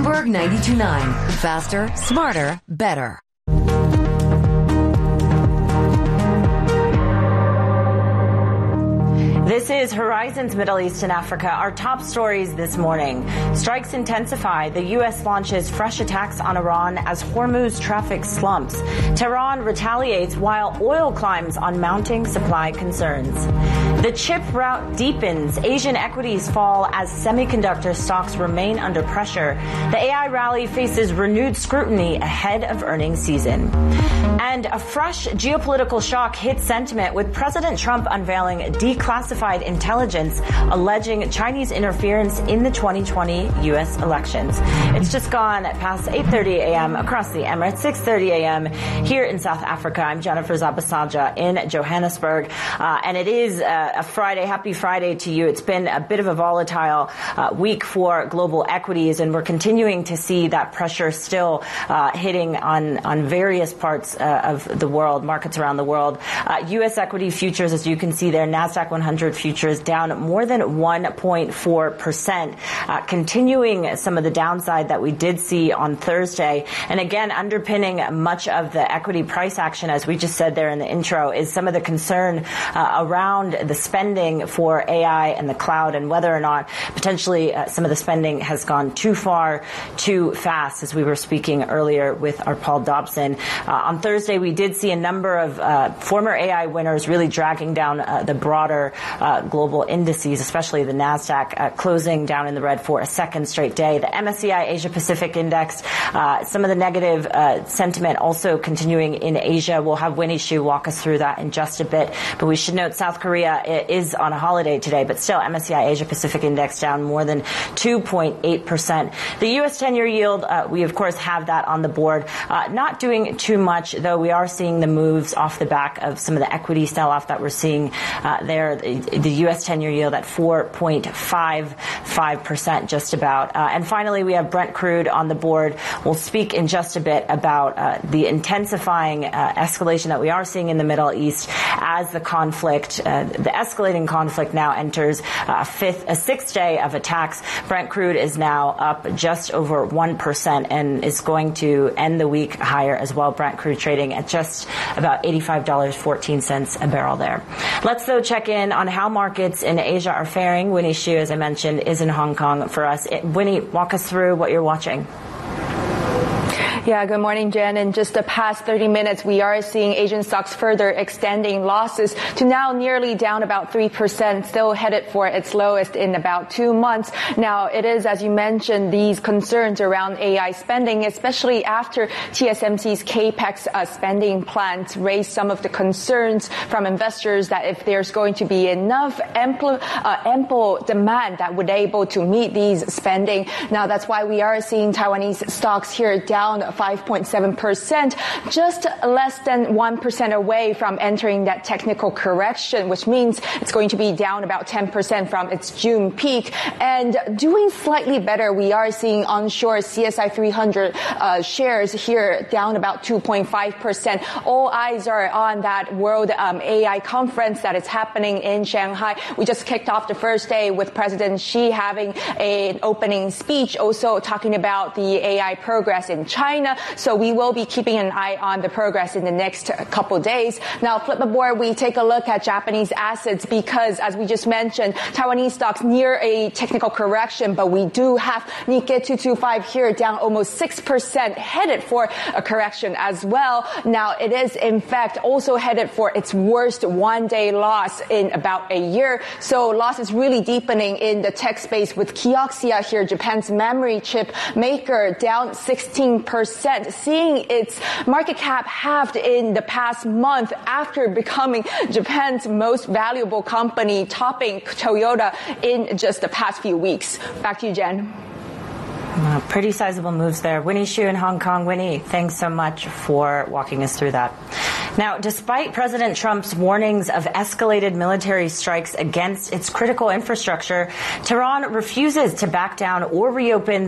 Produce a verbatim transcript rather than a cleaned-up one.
Bloomberg ninety-two point nine. Faster, smarter, better. This is Horizons Middle East and Africa. Our top stories this morning. Strikes intensify. The U S launches fresh attacks on Iran as Hormuz traffic slumps. Tehran retaliates while oil climbs on mounting supply concerns. The chip rout deepens. Asian equities fall as semiconductor stocks remain under pressure. The A I rally faces renewed scrutiny ahead of earnings season. And a fresh geopolitical shock hits sentiment with President Trump unveiling declassified intelligence alleging Chinese interference in the twenty twenty U S elections. It's just gone past eight thirty a.m. across the Emirates, six thirty a.m. here in South Africa. I'm Jennifer Zabasaja in Johannesburg, uh, and it is uh, a Friday. Happy Friday to you. It's been a bit of a volatile uh, week for global equities, and we're continuing to see that pressure still uh, hitting on, on various parts uh, of the world, markets around the world. Uh, U S equity futures, as you can see there, NASDAQ one hundred futures down more than one point four percent, uh, continuing some of the downside that we did see on Thursday. And again, underpinning much of the equity price action, as we just said there in the intro, is some of the concern uh, around the spending for A I and the cloud, and whether or not potentially uh, some of the spending has gone too far, too fast, as we were speaking earlier with our Paul Dobson. Uh, on Thursday, we did see a number of uh, former A I winners really dragging down uh, the broader Uh, global indices, especially the NASDAQ, uh, closing down in the red for a second straight day. The M S C I Asia Pacific Index, uh, some of the negative uh, sentiment also continuing in Asia. We'll have Winnie Xu walk us through that in just a bit. But we should note South Korea is on a holiday today, but still M S C I Asia Pacific Index down more than two point eight percent. The U S ten-year yield, uh, we of course have that on the board. Uh, not doing too much, though we are seeing the moves off the back of some of the equity sell-off that we're seeing uh, there. The, the U S ten-year yield at four point five five percent just about. Uh, and finally, we have Brent crude on the board. We'll speak in just a bit about uh, the intensifying uh, escalation that we are seeing in the Middle East as the conflict, uh, the escalating conflict now enters a fifth, a sixth day of attacks. Brent crude is now up just over one percent and is going to end the week higher as well. Brent crude trading at just about eighty-five dollars and fourteen cents a barrel there. Let's, though, check in on how markets in Asia are faring. Winnie Xu, as I mentioned, is in Hong Kong for us. Winnie, walk us through what you're watching. Yeah, good morning, Jen. In just the past thirty minutes, we are seeing Asian stocks further extending losses to now nearly down about three percent, still headed for its lowest in about two months. Now, it is, as you mentioned, these concerns around A I spending, especially after T S M C's CAPEX uh, spending plans raised some of the concerns from investors that if there's going to be enough ample, uh, ample demand that would be able to meet these spending. Now, that's why we are seeing Taiwanese stocks here down five point seven percent, just less than one percent away from entering that technical correction, which means it's going to be down about ten percent from its June peak. And doing slightly better, we are seeing onshore C S I three hundred uh, shares here down about two point five percent. All eyes are on that World um, A I conference that is happening in Shanghai. We just kicked off the first day with President Xi having a, an opening speech, also talking about the A I progress in China. So we will be keeping an eye on the progress in the next couple days. Now, flip aboard, we take a look at Japanese assets because, as we just mentioned, Taiwanese stocks near a technical correction, but we do have Nikkei two twenty-five here down almost six percent, headed for a correction as well. Now, it is, in fact, also headed for its worst one-day loss in about a year. So loss is really deepening in the tech space with Kioxia here, Japan's memory chip maker, down sixteen percent. Seeing its market cap halved in the past month after becoming Japan's most valuable company, topping Toyota in just the past few weeks. Back to you, Jen. Uh, pretty sizable moves there. Winnie Xu in Hong Kong. Winnie, thanks so much for walking us through that. Now, despite President Trump's warnings of escalated military strikes against its critical infrastructure, Tehran refuses to back down or reopen